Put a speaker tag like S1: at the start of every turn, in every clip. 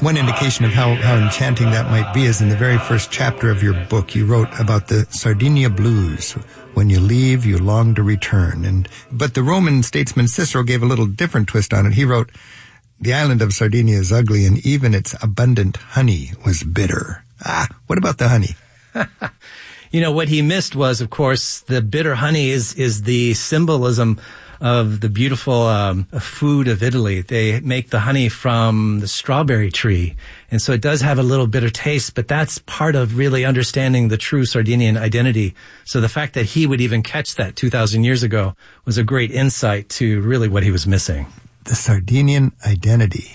S1: One indication of how enchanting that might be is in the very first chapter of your book. You wrote about the Sardinia blues. When you leave, you long to return. But the Roman statesman Cicero gave a little different twist on it. He wrote, "The island of Sardinia is ugly, and even its abundant honey was bitter." What about the honey?
S2: What he missed was, of course, the bitter honey is the symbolism of the beautiful food of Italy. They make the honey from the strawberry tree. And so it does have a little bitter taste, but that's part of really understanding the true Sardinian identity. So the fact that he would even catch that 2,000 years ago was a great insight to really what he was missing.
S1: The Sardinian identity.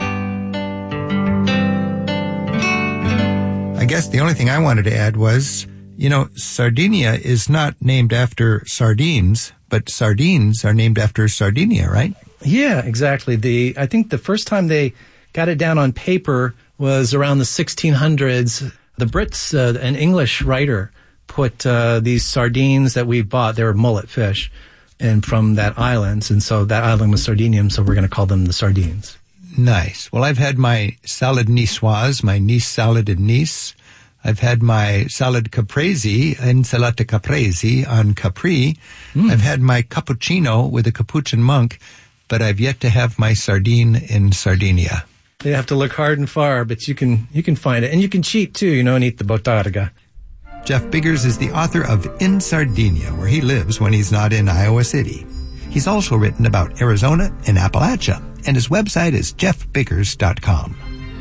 S1: I guess the only thing I wanted to add was, Sardinia is not named after sardines, but sardines are named after Sardinia, right?
S2: Yeah, exactly. I think the first time they got it down on paper was around the 1600s. The Brits, an English writer, put these sardines that we bought, they were mullet fish, and from that island. And so that island was Sardinium, so we're going to call them the sardines.
S1: Nice. Well, I've had my salad niçoise, my Nice salad in Nice. I've had my salad caprese, insalata caprese on Capri. I've had my cappuccino with a Capuchin monk, but I've yet to have my sardine in Sardinia.
S2: You have to look hard and far, but you can find it. And you can cheat too, and eat the botarga.
S1: Jeff Biggers is the author of In Sardinia, where he lives when he's not in Iowa City. He's also written about Arizona and Appalachia, and his website is jeffbiggers.com.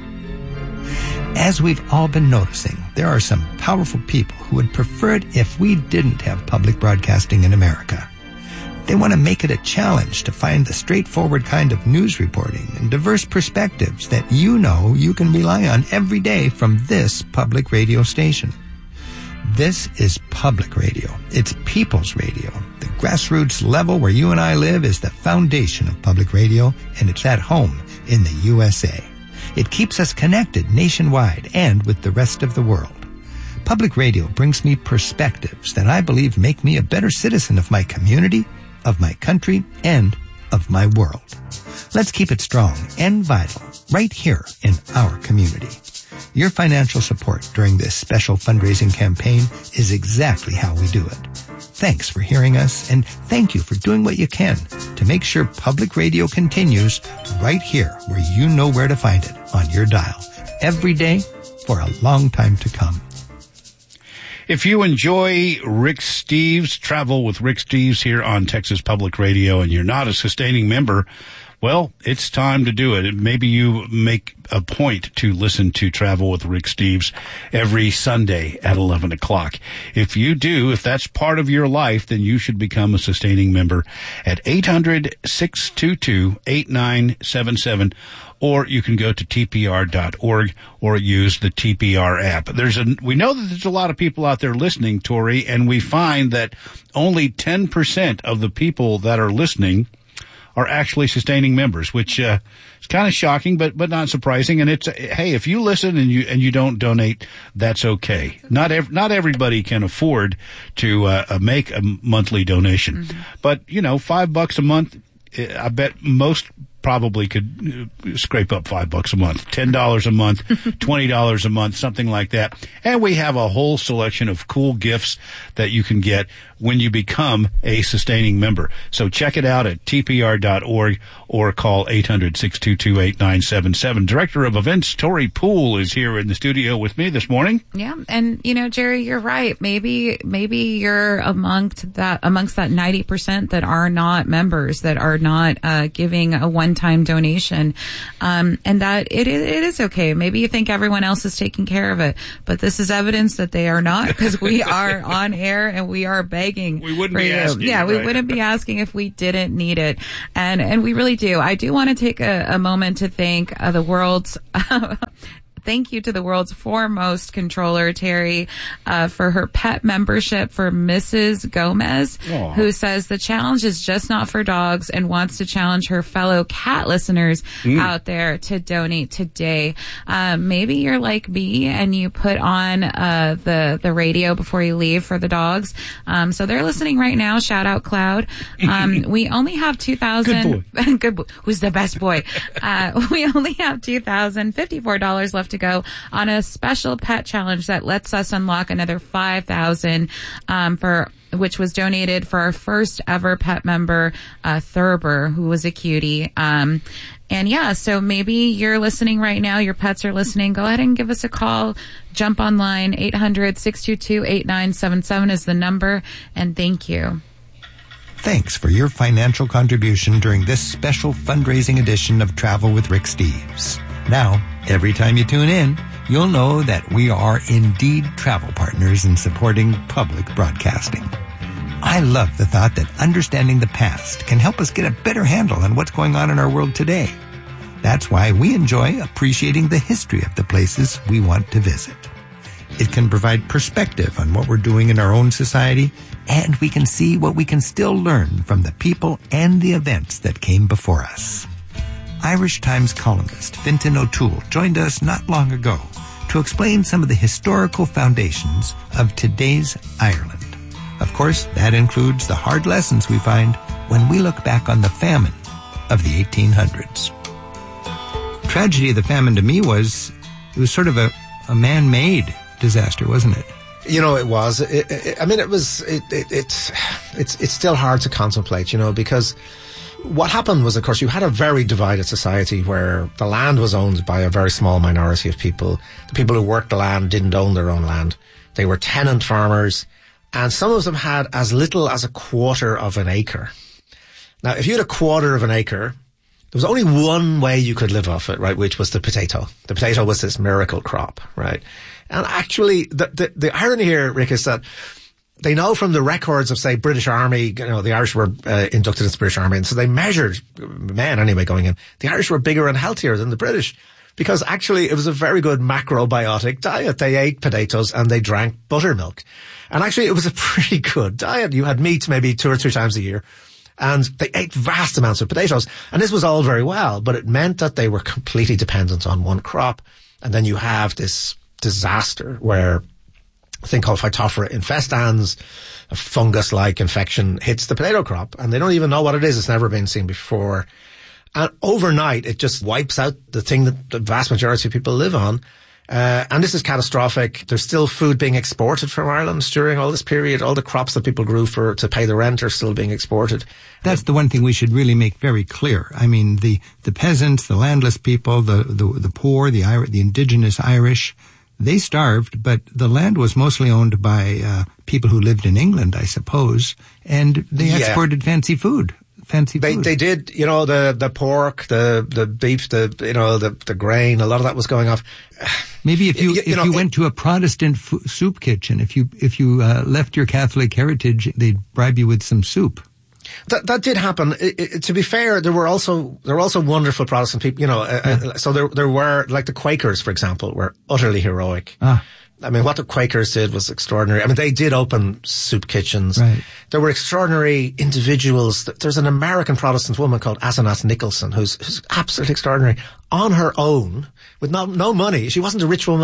S1: As we've all been noticing, there are some powerful people who would prefer it if we didn't have public broadcasting in America. They want to make it a challenge to find the straightforward kind of news reporting and diverse perspectives that you can rely on every day from this public radio station. This is public radio. It's people's radio. The grassroots level where you and I live is the foundation of public radio, and it's at home in the USA. It keeps us connected nationwide and with the rest of the world. Public radio brings me perspectives that I believe make me a better citizen of my community, of my country, and of my world. Let's keep it strong and vital right here in our community. Your financial support during this special fundraising campaign is exactly how we do it. Thanks for hearing us, and thank you for doing what you can to make sure public radio continues right here where you know where to find it on your dial every day for a long time to come.
S3: If you enjoy Rick Steves, Travel with Rick Steves here on Texas Public Radio, and you're not a sustaining member, well, it's time to do it. Maybe you make a point to listen to Travel with Rick Steves every Sunday at 11 o'clock. If you do, if that's part of your life, then you should become a sustaining member at 800-622-8977, or you can go to tpr.org or use the TPR app. We know that there's a lot of people out there listening, Tori, and we find that only 10% of the people that are listening are actually sustaining members, which is kind of shocking, but not surprising. And it's, hey, if you listen and you don't donate, that's okay. Not everybody can afford to make a monthly donation, but $5 a month, I bet most probably could scrape up $5 a month, $10 a month, $20 a month, something like that. And we have a whole selection of cool gifts that you can get when you become a sustaining member. So check it out at tpr.org or call 800-622-8977. Director of Events, Tori Poole, is here in the studio with me this morning.
S4: Yeah. And, Jerry, you're right. Maybe you're amongst that 90% that are not members, that are not giving a one-time donation. And that it is okay. Maybe you think everyone else is taking care of it, but this is evidence that they are not, because we are on air and we are begging.
S3: We wouldn't be asking.
S4: Yeah, we
S3: right?
S4: wouldn't be asking if we didn't need it. And we really do. I do want to take a moment to thank the world's thank you to the world's foremost controller, Terry, for her pet membership for Mrs. Gomez, who says the challenge is just not for dogs and wants to challenge her fellow cat listeners out there to donate today. Maybe you're like me and you put on the radio before you leave for the dogs. So they're listening right now. Shout out Cloud. We only have 2,000. Good boy. Who's the best boy? We only have $2,054 left to go on a special pet challenge that lets us unlock another $5,000 which was donated for our first ever pet member, Thurber, who was a cutie. And yeah, so maybe you're listening right now, your pets are listening. Go ahead and give us a call. Jump online. 800-622-8977 is the number. And thank you.
S1: Thanks for your financial contribution during this special fundraising edition of Travel with Rick Steves. Now, every time you tune in, you'll know that we are indeed travel partners in supporting public broadcasting. I love the thought that understanding the past can help us get a better handle on what's going on in our world today. That's why we enjoy appreciating the history of the places we want to visit. It can provide perspective on what we're doing in our own society, and we can see what we can still learn from the people and the events that came before us. Irish Times columnist Fintan O'Toole joined us not long ago to explain some of the historical foundations of today's Ireland. Of course, that includes the hard lessons we find when we look back on the famine of the 1800s. Tragedy of the famine to me was sort of a man-made disaster, wasn't it?
S5: You know, it was. It's still hard to contemplate, you know, because what happened was, of course, you had a very divided society where the land was owned by a very small minority of people. The people who worked the land didn't own their own land. They were tenant farmers, and some of them had as little as a quarter of an acre. Now, if you had a quarter of an acre, there was only one way you could live off it, right, which was the potato. The potato was this miracle crop, right? And actually, the irony here, Rick, is that they know from the records of, say, British Army, you know, the Irish were inducted into the British Army, and so they measured, men anyway going in, the Irish were bigger and healthier than the British, because actually it was a very good macrobiotic diet. They ate potatoes and they drank buttermilk. And actually it was a pretty good diet. You had meat maybe 2 or 3 times a year, and they ate vast amounts of potatoes. And this was all very well, but it meant that they were completely dependent on one crop. And then you have this disaster where a thing called Phytophthora infestans, a fungus-like infection, hits the potato crop, and they don't even know what it is. It's never been seen before. And overnight, it just wipes out the thing that the vast majority of people live on. And this is catastrophic. There's still food being exported from Ireland during all this period. All the crops that people grew to pay the rent are still being exported.
S1: That's the one thing we should really make very clear. I mean, the peasants, the landless people, the poor, the indigenous Irish, they starved, but the land was mostly owned by people who lived in England, I suppose, and they exported fancy food. They did, you know, the pork, the beef, the grain, a lot of that was going off. Maybe if you went to a Protestant soup kitchen, if you left your Catholic heritage, they'd bribe you with some soup.
S5: That did happen. To be fair, there were also wonderful Protestant people, you know, so there were, like the Quakers, for example, were utterly heroic. I mean, what the Quakers did was extraordinary. I mean, they did open soup kitchens. Right. There were extraordinary individuals. There's an American Protestant woman called Asenath Nicholson who's absolutely extraordinary. On her own, with no money. She wasn't a rich woman.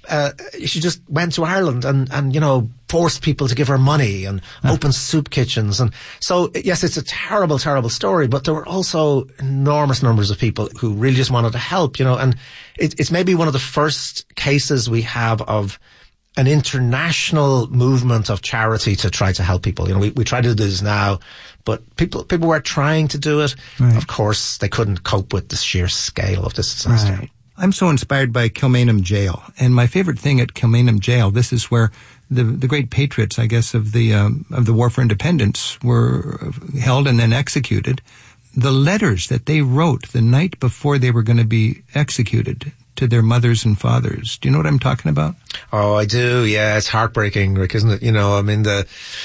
S5: She just went to Ireland and, you know, forced people to give her money and open soup kitchens. And so, yes, it's a terrible, terrible story, but there were also enormous numbers of people who really just wanted to help, you know, and it's maybe one of the first cases we have of an international movement of charity to try to help people. You know, we try to do this now, but people were trying to do it. Right. Of course, they couldn't cope with the sheer scale of this disaster.
S1: Right. I'm so inspired by Kilmainham Jail, and my favorite thing at Kilmainham Jail, this is where the great patriots, I guess, of the War for Independence were held and then executed. The letters that they wrote the night before they were going to be executed to their mothers and fathers. Do you know what I'm talking about?
S5: Oh, I do. Yeah, it's heartbreaking, Rick, isn't it? You know, I mean,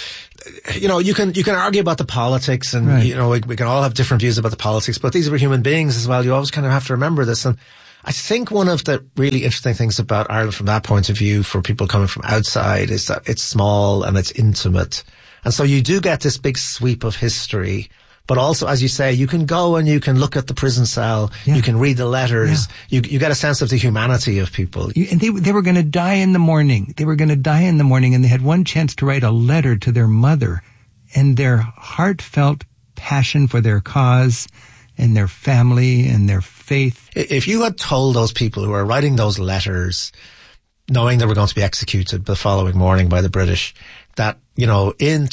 S5: you can argue about the politics, and right. You know, we can all have different views about the politics, but these were human beings as well. You always kind of have to remember this. And I think one of the really interesting things about Ireland from that point of view for people coming from outside is that it's small and it's intimate. And so you do get this big sweep of history. But also, as you say, you can go and you can look at the prison cell. Yeah. You can read the letters. Yeah. You get a sense of the humanity of people.
S1: And they were going to die in the morning. They were going to die in the morning, and they had one chance to write a letter to their mother. And their heartfelt passion for their cause and their family and their faith.
S5: If you had told those people who were writing those letters, knowing they were going to be executed the following morning by the British, that, you know, in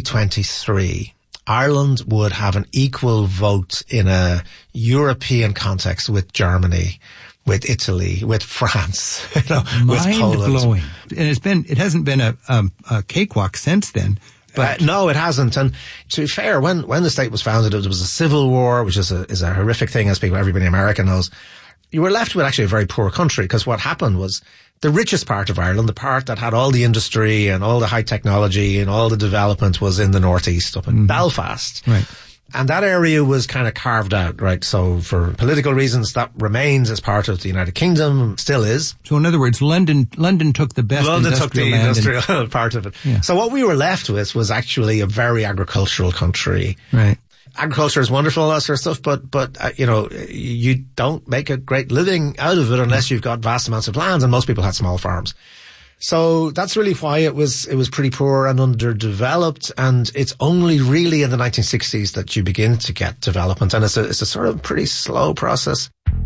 S5: 2023... Ireland would have an equal vote in a European context with Germany, with Italy, with France, with Poland.
S1: Mind-blowing. And it hasn't been a cakewalk since then. But
S5: no, it hasn't. And to be fair, when the state was founded, it was a civil war, which is a horrific thing, as everybody in America knows. You were left with actually a very poor country, because what happened was the richest part of Ireland, the part that had all the industry and all the high technology and all the development, was in the northeast, up in Belfast.
S1: Right.
S5: And that area was kind of carved out, right? So for political reasons, that remains as part of the United Kingdom, still is.
S1: So in other words, London took the best
S5: industrial part of it.
S1: Yeah.
S5: So what we were left with was actually a very agricultural country.
S1: Right.
S5: Agriculture is wonderful, all that sort of stuff, but you know, you don't make a great living out of it unless you've got vast amounts of land, and most people had small farms. So that's really why it was pretty poor and underdeveloped, and it's only really in the 1960s that you begin to get development, and it's a sort of pretty slow process.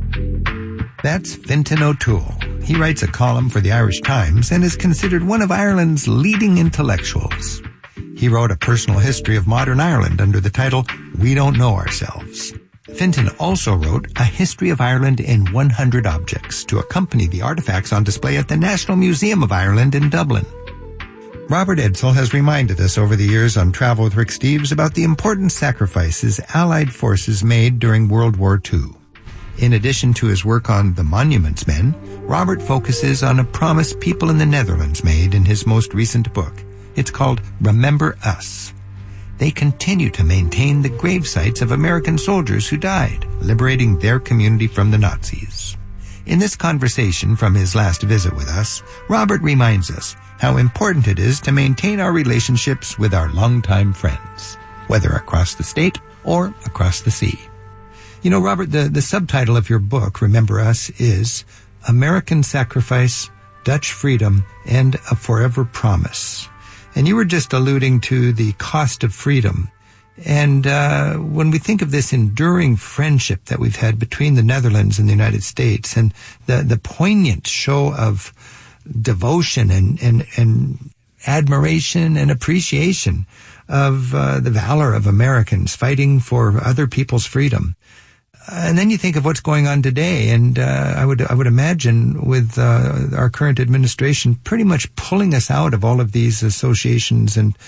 S1: That's Fintan O'Toole. He writes a column for the Irish Times and is considered one of Ireland's leading intellectuals. He wrote a personal history of modern Ireland under the title, We Don't Know Ourselves. Fintan also wrote a history of Ireland in 100 objects to accompany the artifacts on display at the National Museum of Ireland in Dublin. Robert Edsall has reminded us over the years on Travel with Rick Steves about the important sacrifices Allied forces made during World War II. In addition to his work on the Monuments Men, Robert focuses on a promise people in the Netherlands made in his most recent book. It's called Remember Us. They continue to maintain the grave sites of American soldiers who died, liberating their community from the Nazis. In this conversation from his last visit with us, Robert reminds us how important it is to maintain our relationships with our longtime friends, whether across the state or across the sea. You know, Robert, the subtitle of your book, Remember Us, is American Sacrifice, Dutch Freedom, and a Forever Promise. And you were just alluding to the cost of freedom. And when we think of this enduring friendship that we've had between the Netherlands and the United States, and the poignant show of devotion and admiration and appreciation of the valor of Americans fighting for other people's freedom. And then you think of what's going on today, and I would imagine with our current administration pretty much pulling us out of all of these associations and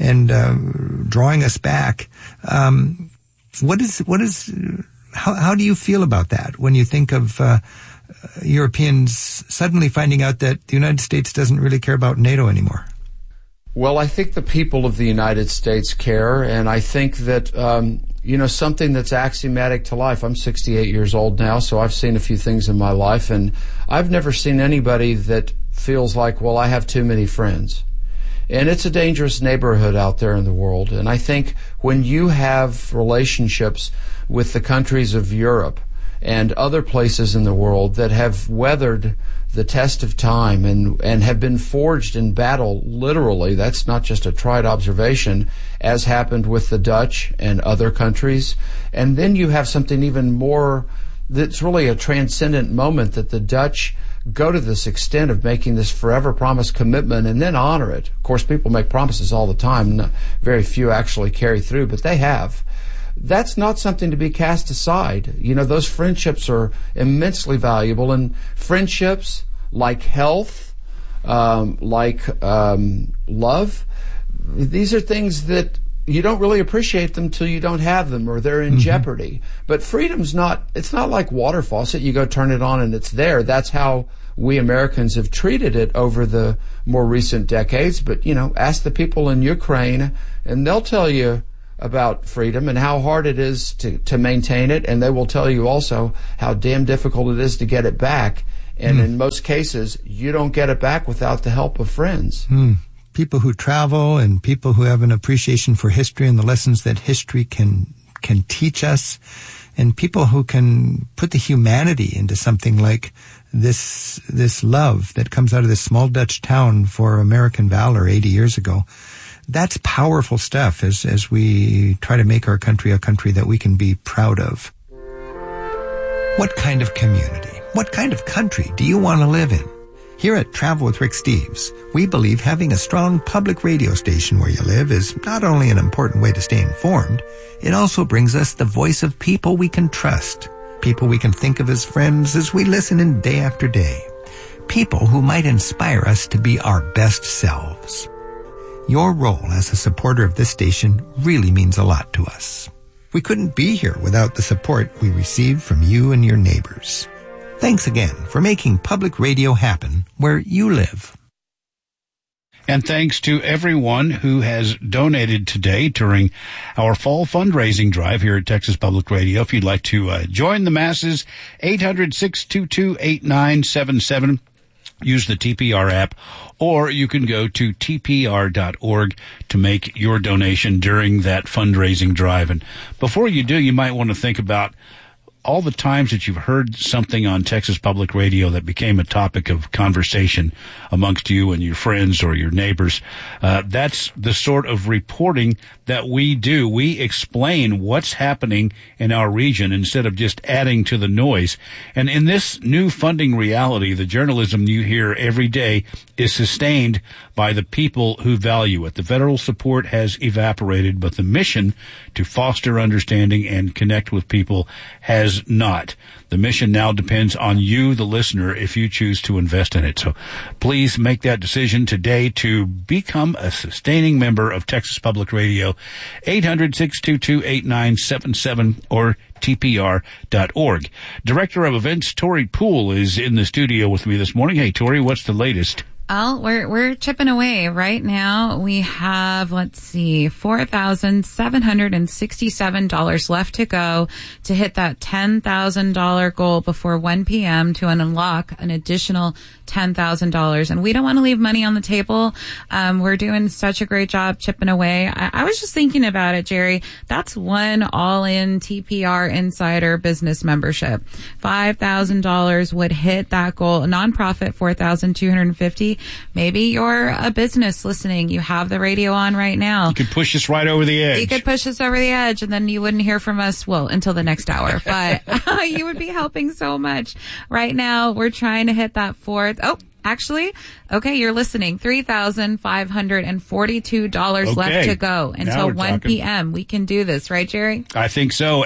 S1: drawing us back. How do you feel about that when you think of Europeans suddenly finding out that the United States doesn't really care about NATO anymore?
S6: Well, I think the people of the United States care, and I think that something that's axiomatic to life. I'm 68 years old now, so I've seen a few things in my life, and I've never seen anybody that feels like, well, I have too many friends. And it's a dangerous neighborhood out there in the world. And I think when you have relationships with the countries of Europe and other places in the world that have weathered the test of time and have been forged in battle, literally, that's not just a trite observation, as happened with the Dutch and other countries. And then you have something even more that's really a transcendent moment, that the Dutch go to this extent of making this forever promise commitment and then honor it. Of course, people make promises all the time. Very few actually carry through, but they have. That's not something to be cast aside. Those friendships are immensely valuable, and friendships like health, like love, these are things that you don't really appreciate them till you don't have them or they're in jeopardy. But freedom's it's not like water faucet. You go turn it on and it's there. That's how we Americans have treated it over the more recent decades. But, ask the people in Ukraine and they'll tell you about freedom and how hard it is to maintain it, and they will tell you also how damn difficult it is to get it back. And in most cases, you don't get it back without the help of friends.
S1: People who travel and people who have an appreciation for history and the lessons that history can teach us, and people who can put the humanity into something like this love that comes out of this small Dutch town for American valor 80 years ago. That's powerful stuff as we try to make our country a country that we can be proud of. What kind of community, what kind of country do you want to live in? Here at Travel with Rick Steves, we believe having a strong public radio station where you live is not only an important way to stay informed, it also brings us the voice of people we can trust, people we can think of as friends as we listen in day after day, people who might inspire us to be our best selves. Your role as a supporter of this station really means a lot to us. We couldn't be here without the support we receive from you and your neighbors. Thanks again for making public radio happen where you live.
S3: And thanks to everyone who has donated today during our fall fundraising drive here at Texas Public Radio. If you'd like to join the masses, 800-622-8977. Use the TPR app, or you can go to tpr.org to make your donation during that fundraising drive. And before you do, you might want to think about all the times that you've heard something on Texas Public Radio that became a topic of conversation amongst you and your friends or your neighbors. That's the sort of reporting that we do. We explain what's happening in our region instead of just adding to the noise. And in this new funding reality, the journalism you hear every day is sustained by the people who value it. The federal support has evaporated, but the mission to foster understanding and connect with people has not. The mission now depends on you, the listener, if you choose to invest in it. So please make that decision today to become a sustaining member of Texas Public Radio. 800-622-8977 or tpr.org. Director of Events Tori Poole is in the studio with me this morning. Hey, Tori, what's the latest?
S4: Well, we're chipping away right now. We have, $4,767 left to go to hit that $10,000 goal before 1 p.m. to unlock an additional $10,000. And we don't want to leave money on the table. We're doing such a great job chipping away. I was just thinking about it, Jerry. That's one all-in TPR Insider business membership. $5,000 would hit that goal. A nonprofit, $4,250. Maybe you're a business listening. You have the radio on right now.
S3: You could push us right over the edge.
S4: You could push us over the edge, and then you wouldn't hear from us, until the next hour. But you would be helping so much. Right now, we're trying to hit that fourth. Oh, actually, okay, you're listening. $3,542 left to go until 1 p.m. We can do this, right, Jerry?
S3: I think so.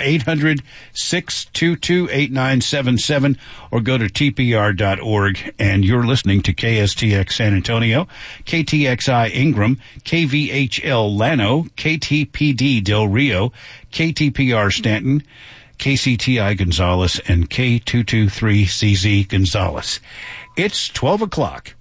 S3: 800-622-8977 or go to tpr.org. And you're listening to KSTX San Antonio, KTXI Ingram, KVHL Llano, KTPD Del Rio, KTPR Stanton, KCTI Gonzales, and K223CZ Gonzales. It's 12 o'clock.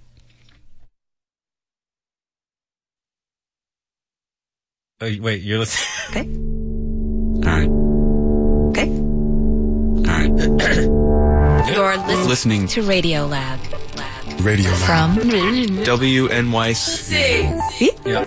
S2: Oh, wait, you're listening?
S7: Okay. All right.
S8: Okay.
S7: All right.
S8: You're
S7: listening
S8: to Radio Lab.
S7: Radio Lab.
S8: From
S7: WNYC.
S2: Yeah.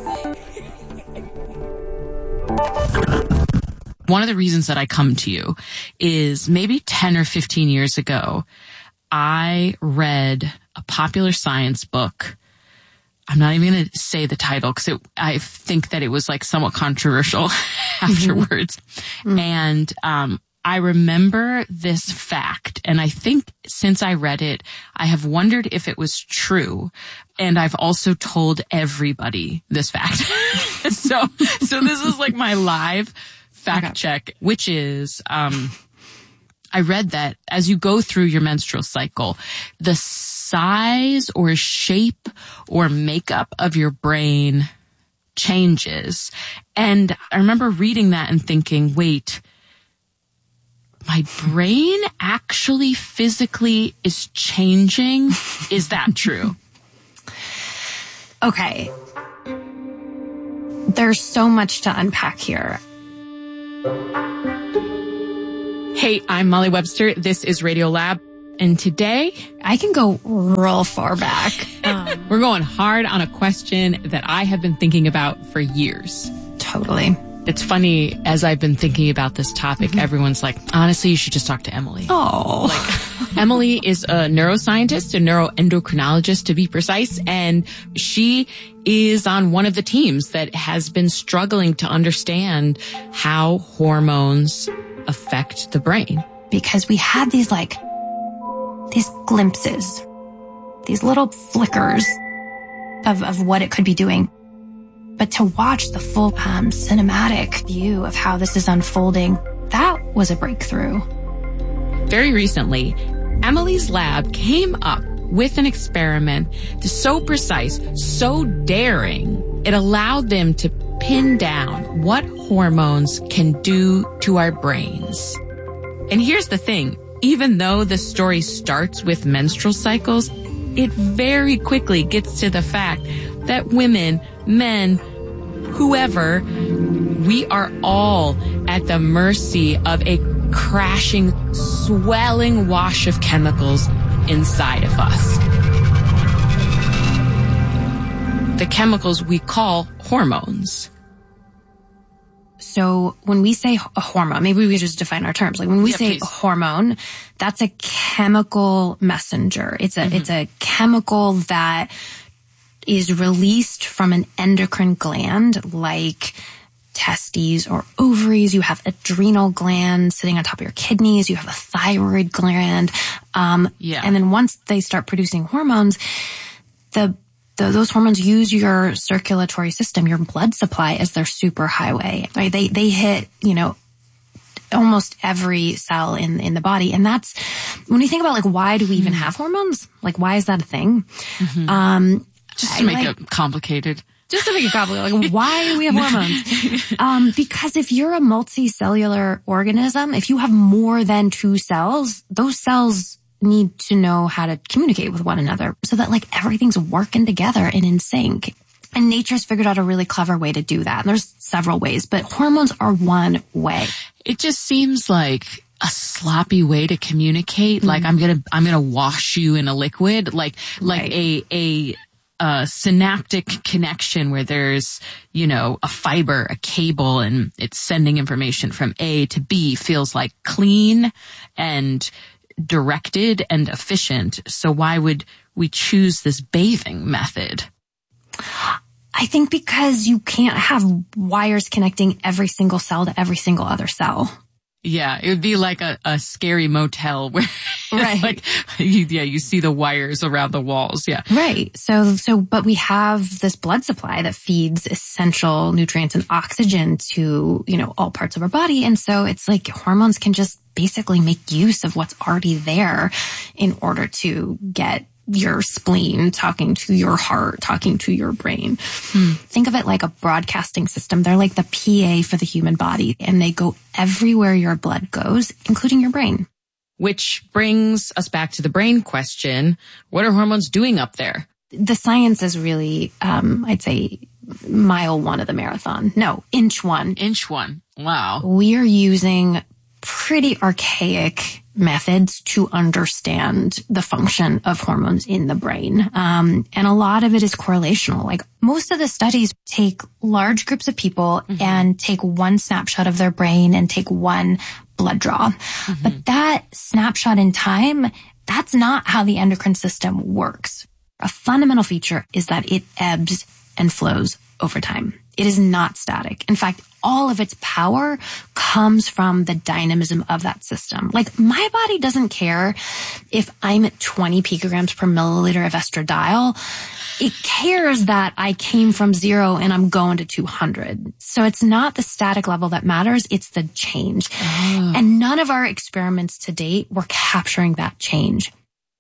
S9: One of the reasons that I come to you is maybe 10 or 15 years ago, I read a popular science book. I'm not even going to say the title because I think that it was somewhat controversial afterwards. Mm-hmm. And I remember this fact, and I think since I read it, I have wondered if it was true. And I've also told everybody this fact. So this is my live fact check, which is, I read that as you go through your menstrual cycle, the size or shape or makeup of your brain changes. And I remember reading that and thinking, wait, my brain actually physically is changing? Is that true?
S10: Okay. There's so much to unpack here.
S9: Hey, I'm Molly Webster. This is Radio Lab. And today,
S10: I can go real far back.
S9: we're going hard on a question that I have been thinking about for years.
S10: Totally.
S9: It's funny, as I've been thinking about this topic, everyone's like, honestly, you should just talk to Emily.
S10: Oh.
S9: Like, Emily is a neuroscientist, a neuroendocrinologist to be precise, and she is on one of the teams that has been struggling to understand how hormones affect the brain.
S10: Because we had these glimpses, these little flickers of what it could be doing. But to watch the full cinematic view of how this is unfolding, that was a breakthrough.
S9: Very recently, Emily's lab came up with an experiment that's so precise, so daring, it allowed them to pin down what hormones can do to our brains. And here's the thing. Even though the story starts with menstrual cycles, it very quickly gets to the fact that women, men, whoever, we are all at the mercy of a crashing, swelling wash of chemicals inside of us. The chemicals we call hormones.
S10: So when we say a hormone, maybe we just define our terms. Like when we say
S9: please.
S10: a hormone, that's a chemical messenger. It's a chemical that is released from an endocrine gland like testes or ovaries. You have adrenal glands sitting on top of your kidneys. You have a thyroid gland. And then once they start producing hormones, those hormones use your circulatory system, your blood supply as their superhighway. Right? They hit, almost every cell in the body. And that's when you think about like, why do we even have hormones? Like, why is that a thing?
S9: Just to make it complicated.
S10: Just to make it complicated. Like, why do we have hormones? Because if you're a multicellular organism, if you have more than two cells, those cells need to know how to communicate with one another so that like everything's working together and in sync. And nature's figured out a really clever way to do that. And there's several ways, but hormones are one way.
S9: It just seems like a sloppy way to communicate. Like I'm gonna wash you in a liquid, like a synaptic connection where there's, a fiber, a cable, and it's sending information from A to B feels like clean and directed and efficient. So why would we choose this bathing method?
S10: I think because you can't have wires connecting every single cell to every single other cell.
S9: Yeah, it would be like a scary motel where
S10: right.
S9: you see the wires around the walls. Yeah.
S10: Right. But we have this blood supply that feeds essential nutrients and oxygen to, all parts of our body. And so it's like hormones can just basically make use of what's already there in order to get your spleen talking to your heart, talking to your brain. Think of it like a broadcasting system. They're like the PA for the human body, and they go everywhere your blood goes, including your brain.
S9: Which brings us back to the brain question. What are hormones doing up there?
S10: The science is really, I'd say, mile one of the marathon. No, inch one.
S9: Inch one. Wow.
S10: We're using pretty archaic methods to understand the function of hormones in the brain. And a lot of it is correlational. Like most of the studies take large groups of people and take one snapshot of their brain and take one blood draw. But that snapshot in time, that's not how the endocrine system works. A fundamental feature is that it ebbs and flows over time. It is not static. In fact, all of its power comes from the dynamism of that system. Like my body doesn't care if I'm at 20 picograms per milliliter of estradiol. It cares that I came from 0 and I'm going to 200. So it's not the static level that matters. It's the change. And none of our experiments to date were capturing that change.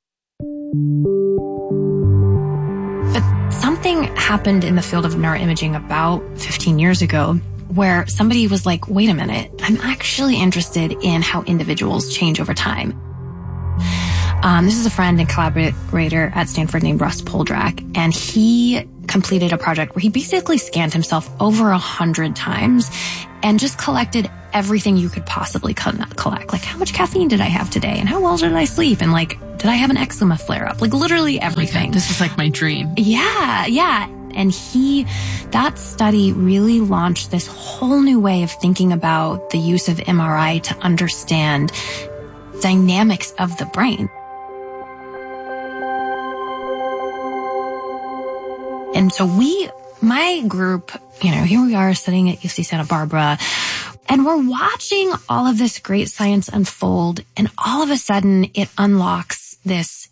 S10: But something happened in the field of neuroimaging about 15 years ago where somebody was like, wait a minute, I'm actually interested in how individuals change over time. This is a friend and collaborator at Stanford named Russ Poldrack, and he completed a project where he basically scanned himself over 100 times and just collected everything you could possibly collect. Like, how much caffeine did I have today? And how well did I sleep? And like, did I have an eczema flare up? Like literally everything.
S9: Oh my God, this is like my dream.
S10: Yeah. And that study really launched this whole new way of thinking about the use of MRI to understand dynamics of the brain. And so my group, here we are studying at UC Santa Barbara, and we're watching all of this great science unfold, and all of a sudden it unlocks this,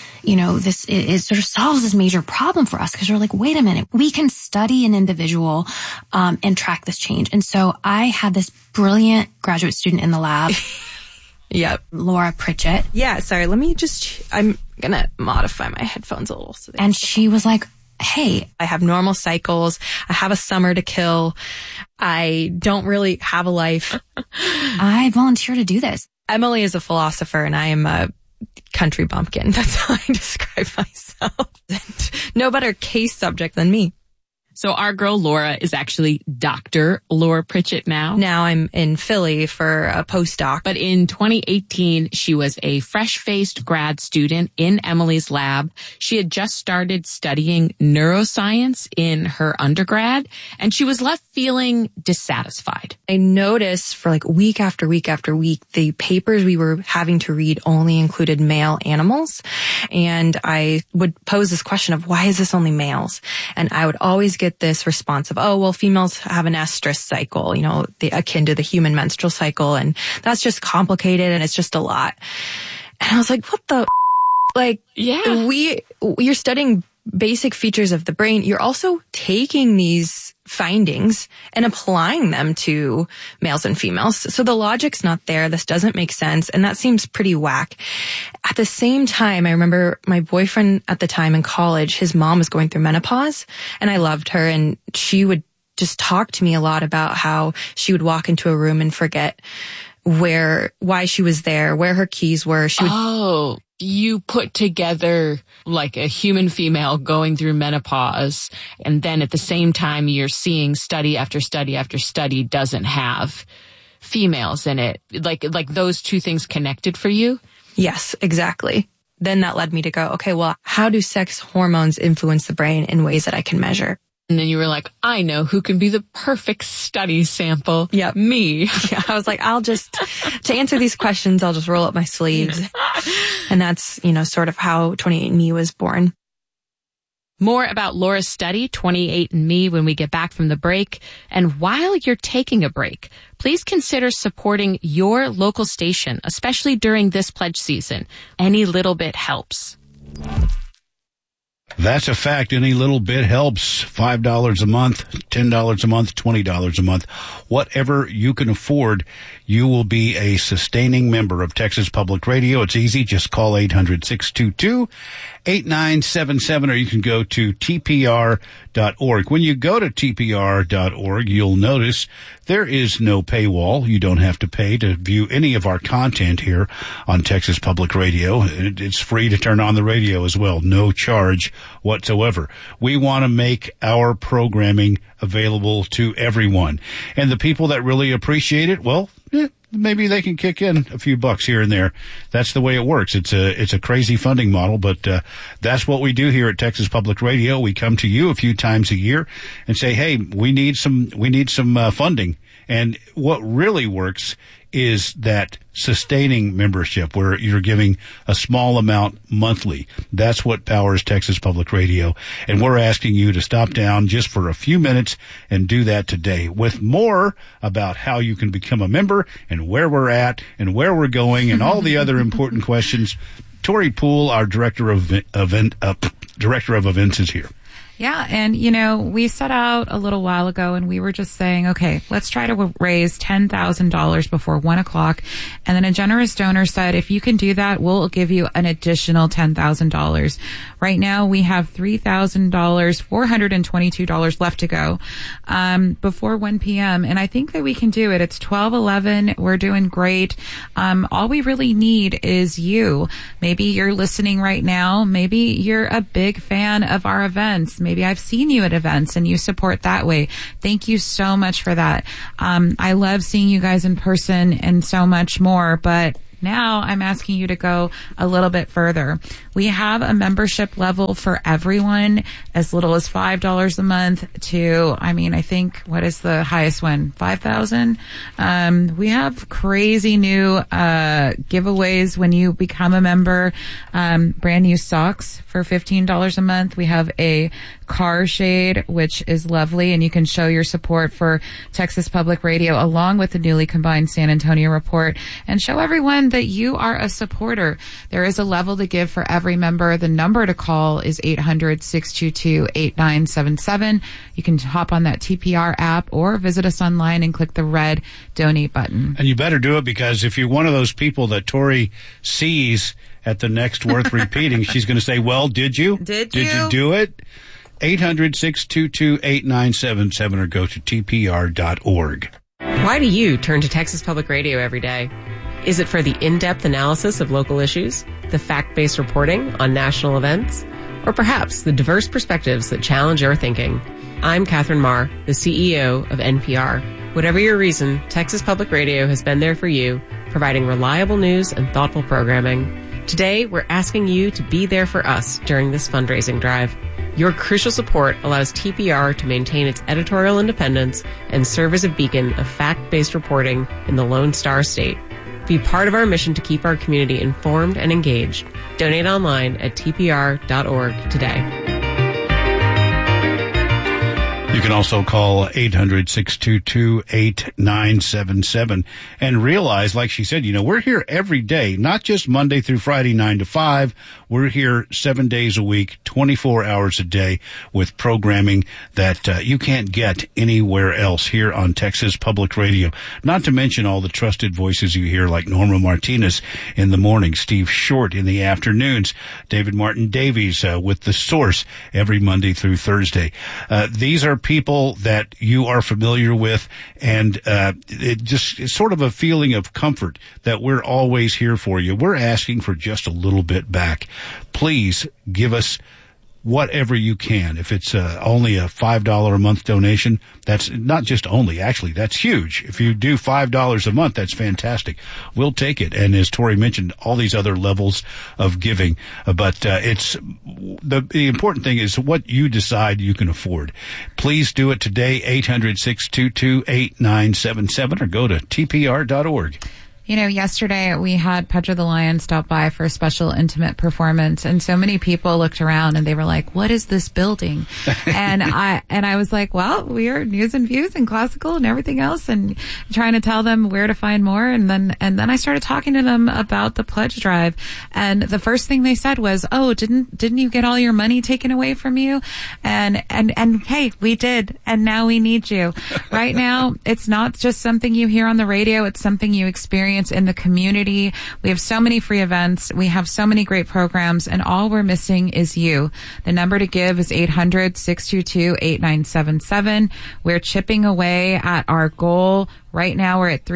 S10: it sort of solves this major problem for us, because we're like, wait a minute, we can study an individual and track this change. And so I had this brilliant graduate student in the lab.
S11: Yep.
S10: Laura Pritchett.
S11: Yeah, sorry, I'm going to modify my headphones a little.
S10: And she was like, hey,
S11: I have normal cycles. I have a summer to kill. I don't really have a life.
S10: I volunteer to do this.
S11: Emily is a philosopher and I am a country bumpkin. That's how I describe myself. No better case subject than me.
S9: So our girl Laura is actually Dr. Laura Pritchett now.
S11: Now I'm in Philly for a postdoc.
S9: But in 2018, she was a fresh-faced grad student in Emily's lab. She had just started studying neuroscience in her undergrad, and she was left feeling dissatisfied.
S11: I noticed for like week after week after week, the papers we were having to read only included male animals. And I would pose this question of, why is this only males? And I would always get this response of, oh, well, females have an estrus cycle, akin to the human menstrual cycle. And that's just complicated and it's just a lot. And I was like, what the,
S9: yeah,
S11: you're studying basic features of the brain. You're also taking these findings and applying them to males and females. So the logic's not there. This doesn't make sense. And that seems pretty whack. At the same time, I remember my boyfriend at the time in college, his mom was going through menopause and I loved her. And she would just talk to me a lot about how she would walk into a room and forget why she was there, where her keys were.
S9: Oh, you put together like a human female going through menopause, and then at the same time you're seeing study after study after study doesn't have females in it. Like those two things connected for you?
S11: Yes, exactly. Then that led me to go, okay, well, how do sex hormones influence the brain in ways that I can measure?
S9: And then you were like, I know who can be the perfect study sample.
S11: Yep.
S9: Me.
S11: Yeah, I was like, to answer these questions, I'll just roll up my sleeves. And that's, sort of how 28andMe was born.
S9: More about Laura's study, 28andMe, when we get back from the break. And while you're taking a break, please consider supporting your local station, especially during this pledge season. Any little bit helps.
S3: That's a fact. Any little bit helps. $5 a month, $10 a month, $20 a month. Whatever you can afford, you will be a sustaining member of Texas Public Radio. It's easy. Just call 800-622-8977, or you can go to tpr.org. When you go to tpr.org, you'll notice there is no paywall. You don't have to pay to view any of our content here on Texas Public Radio. It's free to turn on the radio as well. No charge whatsoever. We want to make our programming available to everyone. And the people that really appreciate it, well, maybe they can kick in a few bucks here and there. That's the way it works. It's a crazy funding model, but that's what we do here at Texas Public Radio. We come to you a few times a year and say, hey, we need some funding. And what really works is that sustaining membership where you're giving a small amount monthly. That's what powers Texas Public Radio. And we're asking you to stop down just for a few minutes and do that today. With more about how you can become a member and where we're at and where we're going and all the other important questions, Tori Poole, our director of events, is here.
S4: Yeah. And, we set out a little while ago and we were just saying, okay, let's try to raise $10,000 before 1:00. And then a generous donor said, if you can do that, we'll give you an additional $10,000. Right now we have $3,000, $422 left to go, before 1 p.m. And I think that we can do it. It's 12:11. We're doing great. All we really need is you. Maybe you're listening right now. Maybe you're a big fan of our events. Maybe Maybe I've seen you at events and you support that way. Thank you so much for that. I love seeing you guys in person and so much more, but now I'm asking you to go a little bit further. We have a membership level for everyone, as little as $5 a month to, I think, what is the highest one? 5,000? We have crazy new, giveaways when you become a member. Brand new socks for $15 a month. We have a car shade, which is lovely, and you can show your support for Texas Public Radio along with the newly combined San Antonio Report and show everyone that you are a supporter. There is a level to give for every member. The number to call is 800-622-8977. You can hop on that TPR app or visit us online and click the red donate button.
S3: And you better do it, because if you're one of those people that Tori sees at the next worth repeating, she's going to say, well, did you?
S4: Did
S3: you do it? 800-622-8977 or go to tpr.org.
S12: Why do you turn to Texas Public Radio every day? Is it for the in-depth analysis of local issues, the fact-based reporting on national events, or perhaps the diverse perspectives that challenge your thinking? I'm Catherine Marr, the CEO of NPR. Whatever your reason, Texas Public Radio has been there for you, providing reliable news and thoughtful programming. Today, we're asking you to be there for us during this fundraising drive. Your crucial support allows TPR to maintain its editorial independence and serve as a beacon of fact-based reporting in the Lone Star State. Be part of our mission to keep our community informed and engaged. Donate online at tpr.org today.
S3: You can also call 800-622-8977 and realize, like she said, we're here every day, not just Monday through Friday, 9 to 5. We're here 7 days a week, 24 hours a day with programming that you can't get anywhere else here on Texas Public Radio. Not to mention all the trusted voices you hear, like Norma Martinez in the morning, Steve Short in the afternoons, David Martin Davies with The Source every Monday through Thursday. These are people that you are familiar with, and it's sort of a feeling of comfort that we're always here for you. We're asking for just a little bit back. Please give us whatever you can. If it's only a $5 a month donation, that's not just only, actually, that's huge. If you do $5 a month, that's fantastic. We'll take it. And as Tori mentioned, all these other levels of giving. But it's the important thing is what you decide you can afford. Please do it today, 800-622-8977, or go to tpr.org.
S4: Yesterday we had Pedro the Lion stop by for a special intimate performance, and so many people looked around and they were like, what is this building? and I was like, well, we are News and Views and Classical and everything else, and trying to tell them where to find more. And then I started talking to them about the pledge drive. And the first thing they said was, oh, didn't you get all your money taken away from you? And hey, we did. And now we need you. Right now, it's not just something you hear on the radio. It's something you experience in the community. We have so many free events. We have so many great programs, and all we're missing is you. The number to give is 800-622-8977. We're chipping away at our goal. Right now we're at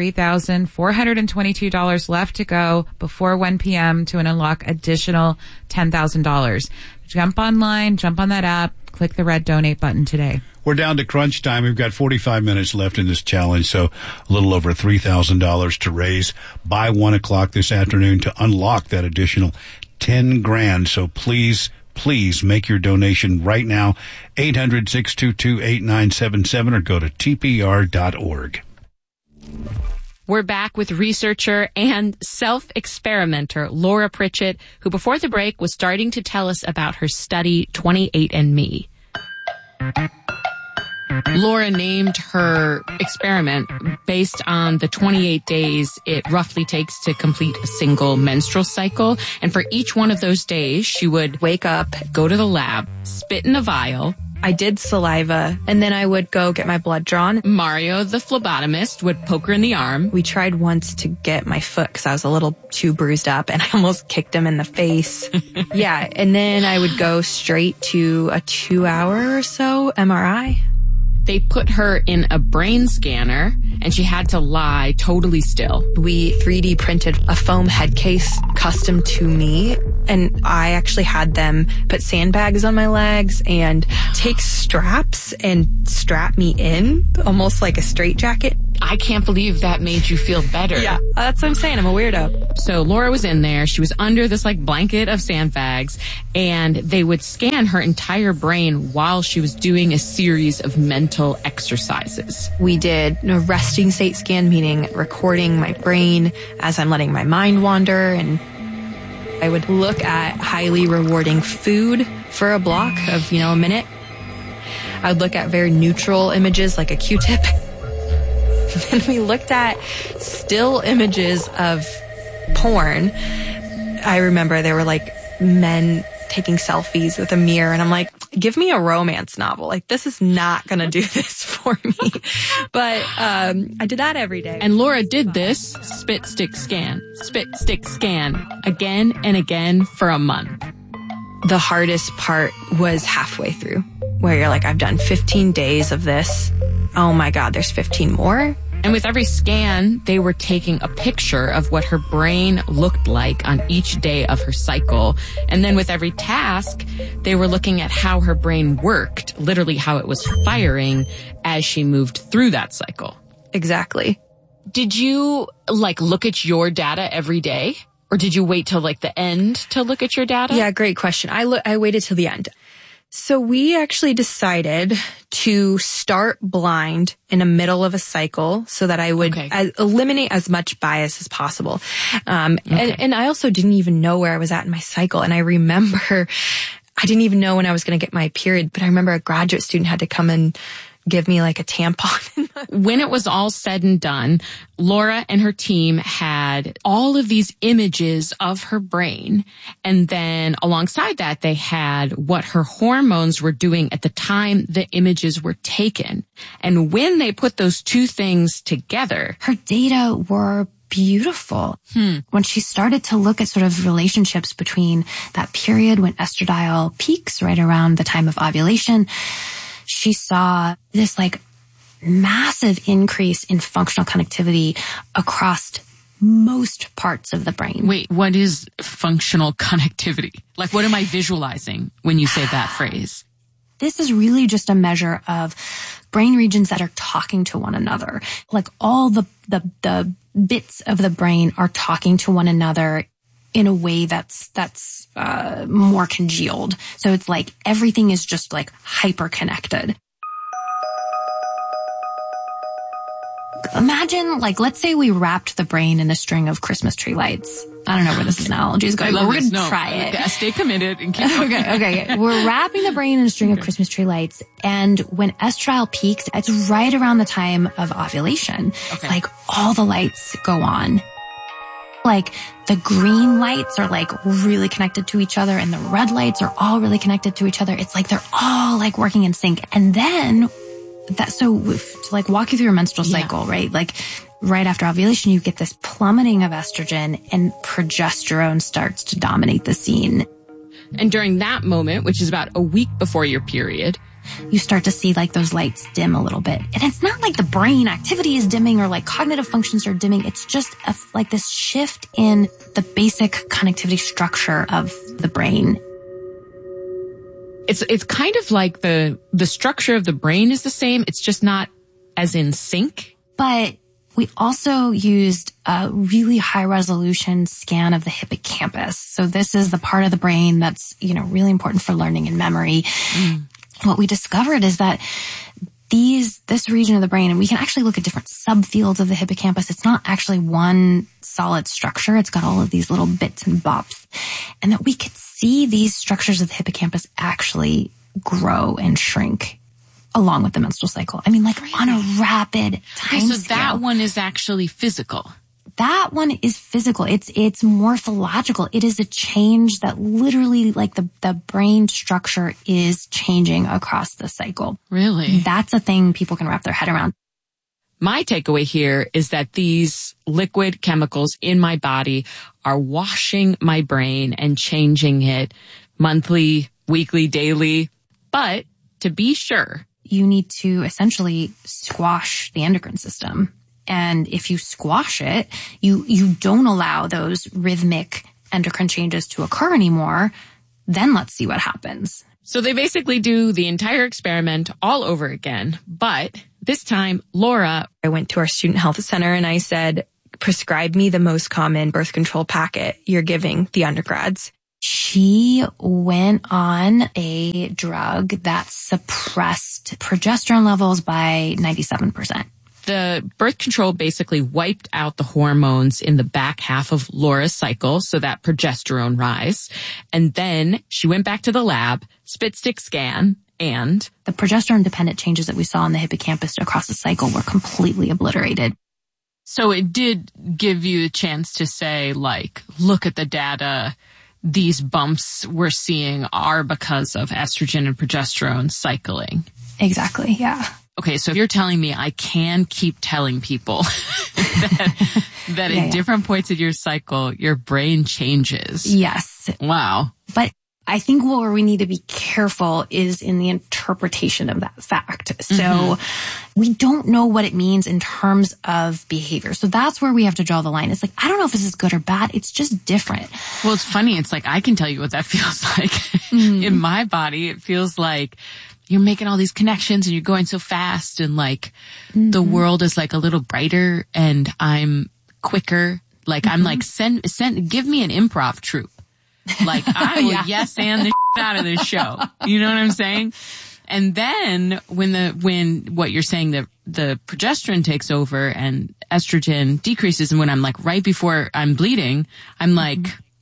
S4: $3,422 left to go before 1 p.m. to unlock additional $10,000. Jump online, jump on that app, click the red donate button today.
S3: We're down to crunch time. We've got 45 minutes left in this challenge, so a little over $3,000 to raise by 1 o'clock this afternoon to unlock that additional $10,000. So please make your donation right now, 800-622-8977, or go to tpr.org.
S9: We're back with researcher and self-experimenter Laura Pritchett, who before the break was starting to tell us about her study 28andMe. Laura named her experiment based on the 28 days it roughly takes to complete a single menstrual cycle. And for each one of those days, she would wake up, go to the lab, spit in a vial.
S11: I did saliva, and then I would go get my blood drawn.
S9: Mario, the phlebotomist, would poke her in the arm.
S11: We tried once to get my foot because I was a little too bruised up, and I almost kicked him in the face. Yeah, and then I would go straight to a 2-hour or so MRI.
S9: They put her in a brain scanner, and she had to lie totally still.
S11: We 3D printed a foam head case custom to me. And I actually had them put sandbags on my legs and take straps and strap me in, almost like a straitjacket.
S9: I can't believe that made you feel better.
S11: Yeah, that's what I'm saying. I'm a weirdo.
S9: So Laura was in there. She was under this like blanket of sandbags, and they would scan her entire brain while she was doing a series of mental exercises.
S11: We did a resting state scan, meaning recording my brain as I'm letting my mind wander, and I would look at highly rewarding food for a block of, a minute. I would look at very neutral images like a Q-tip. And we looked at still images of porn. I remember there were like men taking selfies with a mirror, and I'm like, give me a romance novel. Like, this is not going to do this for me. But I did that every day.
S9: And Laura did this spit, stick, scan again and again for a month.
S11: The hardest part was halfway through, where you're like, I've done 15 days of this. Oh my God, there's 15 more.
S9: And with every scan, they were taking a picture of what her brain looked like on each day of her cycle. And then with every task, they were looking at how her brain worked, literally how it was firing as she moved through that cycle.
S11: Exactly.
S9: Did you look at your data every day? Or did you wait till the end to look at your data?
S11: Yeah, great question. I waited till the end. So we actually decided to start blind in the middle of a cycle so that I would eliminate as much bias as possible. And I also didn't even know where I was at in my cycle. And I remember I didn't even know when I was going to get my period, but I remember a graduate student had to come and give me a tampon.
S9: When it was all said and done, Laura and her team had all of these images of her brain. And then alongside that, they had what her hormones were doing at the time the images were taken. And when they put those two things together,
S10: her data were beautiful. When she started to look at sort of relationships between that period when estradiol peaks right around the time of ovulation, she saw this massive increase in functional connectivity across most parts of the brain.
S9: Wait, what is functional connectivity? What am I visualizing when you say that phrase?
S10: This is really just a measure of brain regions that are talking to one another. All the bits of the brain are talking to one another in a way that's more congealed. So it's everything is just hyper connected. Imagine let's say we wrapped the brain in a string of Christmas tree lights. I don't know where this analogy is going, but we're going to try it.
S9: Stay committed and keep going.
S10: Okay. We're wrapping the brain in a string of Christmas tree lights, and when estradiol peaks, it's right around the time of ovulation. Okay. All the lights go on. The green lights are really connected to each other, and the red lights are all really connected to each other. It's they're all working in sync. And then to walk you through your menstrual cycle, right? Right after ovulation, you get this plummeting of estrogen, and progesterone starts to dominate the scene.
S9: And during that moment, which is about a week before your period,
S10: you start to see those lights dim a little bit. And it's not the brain activity is dimming or cognitive functions are dimming. It's just this shift in the basic connectivity structure of the brain.
S9: It's kind of the structure of the brain is the same. It's just not as in sync.
S10: But we also used a really high resolution scan of the hippocampus. So this is the part of the brain that's, really important for learning and memory. What we discovered is that this region of the brain, and we can actually look at different subfields of the hippocampus. It's not actually one solid structure. It's got all of these little bits and bops, and that we could see these structures of the hippocampus actually grow and shrink along with the menstrual cycle. I mean, on a rapid time scale.
S9: So that one is actually physical.
S10: That one is physical. It's morphological. It is a change that literally the brain structure is changing across the cycle.
S9: Really?
S10: That's a thing people can wrap their head around.
S9: My takeaway here is that these liquid chemicals in my body are washing my brain and changing it monthly, weekly, daily. But to be sure,
S10: you need to essentially squash the endocrine system. And if you squash it, you don't allow those rhythmic endocrine changes to occur anymore, then let's see what happens.
S9: So they basically do the entire experiment all over again. But this time, Laura,
S11: I went to our student health center and I said, prescribe me the most common birth control packet you're giving the undergrads.
S10: She went on a drug that suppressed progesterone levels by 97%.
S9: the birth control basically wiped out the hormones in the back half of Laura's cycle, so that progesterone rise. And then she went back to the lab, spit stick scan, and
S10: the progesterone-dependent changes that we saw in the hippocampus across the cycle were completely obliterated.
S9: So it did give you a chance to say, like, look at the data. These bumps we're seeing are because of estrogen and progesterone cycling.
S10: Exactly, yeah.
S9: Okay, so if you're telling me I can keep telling people that at different points of your cycle, your brain changes.
S10: Yes.
S9: Wow.
S10: But I think where we need to be careful is in the interpretation of that fact. So we don't know what it means in terms of behavior. So that's where we have to draw the line. It's like, I don't know if this is good or bad. It's just different.
S9: Well, it's funny. It's like, I can tell you what that feels like. In my body, it feels like you're making all these connections and you're going so fast, and like the world is like a little brighter and I'm quicker. Like I'm like, give me an improv troupe. Like I will yes and the out of this show. You know what I'm saying? And then when what you're saying, the progesterone takes over and estrogen decreases, and when I'm like right before I'm bleeding, I'm like,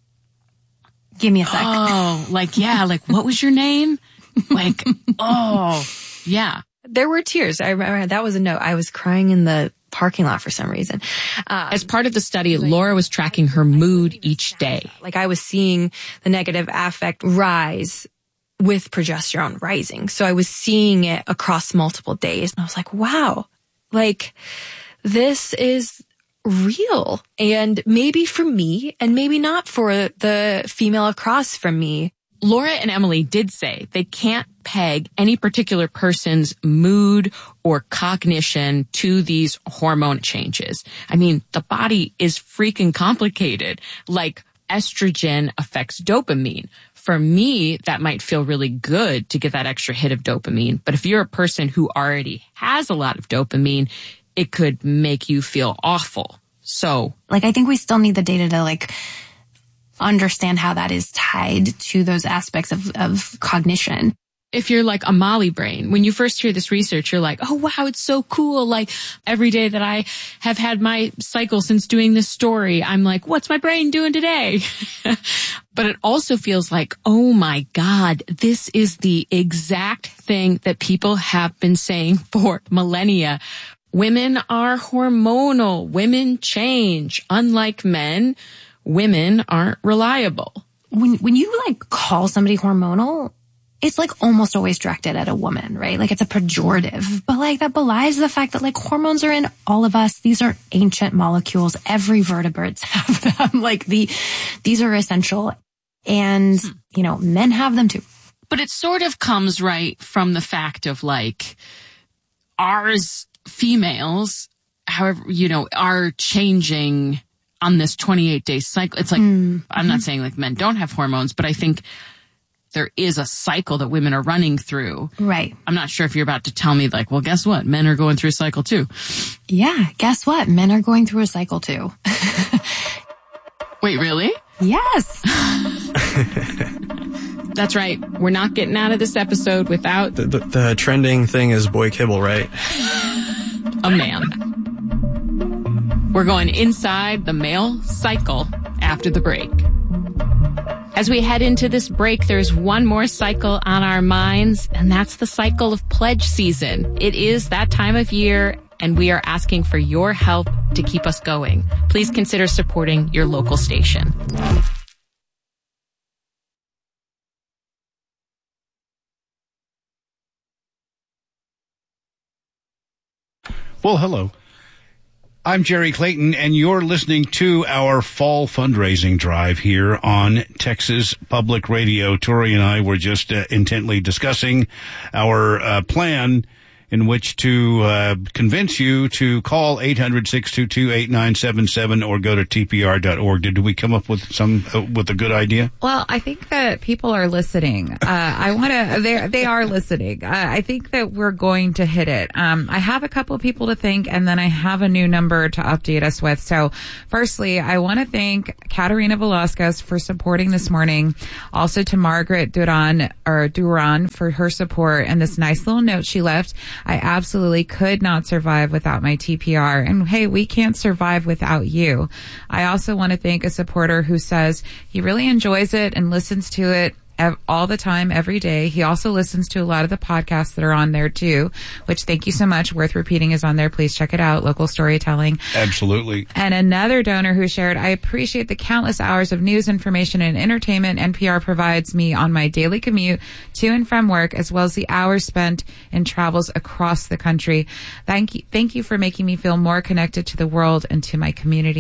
S10: give me a sec.
S9: Oh, like, yeah, like what was your name? Like, oh, yeah.
S11: There were tears. I remember that was a note. I was crying in the parking lot for some reason.
S9: As part of the study, Laura was tracking her mood each day.
S11: Like I was seeing the negative affect rise with progesterone rising. So I was seeing it across multiple days. And I was like, wow, like this is real. And maybe for me and maybe not for the female across from me.
S9: Laura and Emily did say they can't peg any particular person's mood or cognition to these hormone changes. I mean, the body is freaking complicated. Like estrogen affects dopamine. For me, that might feel really good to get that extra hit of dopamine. But if you're a person who already has a lot of dopamine, it could make you feel awful. So,
S10: like, I think we still need the data to like understand how that is tied to those aspects of cognition.
S9: If you're like a Molly brain, when you first hear this research, you're like, oh, wow, it's so cool. Like every day that I have had my cycle since doing this story, I'm like, what's my brain doing today? But it also feels like, oh my God, this is the exact thing that people have been saying for millennia. Women are hormonal. Women change. Unlike men, women aren't reliable.
S10: When you like call somebody hormonal, it's like almost always directed at a woman, right? Like it's a pejorative, but like that belies the fact that like hormones are in all of us. These are ancient molecules. Every vertebrates have them. Like these are essential, and you know, men have them too.
S9: But it sort of comes right from the fact of like ours females, however, you know, are changing on this 28-day cycle. It's like, I'm not saying like men don't have hormones, but I think there is a cycle that women are running through.
S10: Right.
S9: I'm not sure if you're about to tell me like, well, guess what? Men are going through a cycle too.
S10: Yeah. Guess what? Men are going through a cycle too.
S9: Wait, really?
S10: Yes.
S9: That's right. We're not getting out of this episode without
S13: the trending thing is boy kibble, right?
S9: A man. We're going inside the male cycle after the break. As we head into this break, there's one more cycle on our minds, and that's the cycle of pledge season. It is that time of year, and we are asking for your help to keep us going. Please consider supporting your local station.
S3: Well, hello. I'm Jerry Clayton, and you're listening to our fall fundraising drive here on Texas Public Radio. Tori and I were just intently discussing our plan in which to convince you to call 800-622-8977 or go to tpr.org. Did we come up with with a good idea?
S4: Well, I think that people are listening. They are listening. I think that we're going to hit it. I have a couple of people to thank, and then I have a new number to update us with. So firstly, I want to thank Katerina Velasquez for supporting this morning. Also to Margaret Duran for her support and this nice little note she left. I absolutely could not survive without my TPR. And hey, we can't survive without you. I also want to thank a supporter who says he really enjoys it and listens to it all the time, every day. He also listens to a lot of the podcasts that are on there too, which thank you so much. Worth Repeating is on there. Please check it out. Local storytelling.
S3: Absolutely.
S4: And another donor who shared, I appreciate the countless hours of news, information, and entertainment NPR provides me on my daily commute to and from work, as well as the hours spent in travels across the country. Thank you for making me feel more connected to the world and to my community.